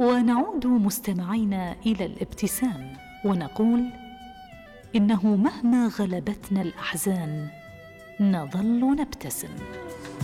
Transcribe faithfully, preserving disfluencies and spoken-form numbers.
ونعود مستمعين إلى الابتسام ونقول إنه مهما غلبتنا الأحزان نظل نبتسم.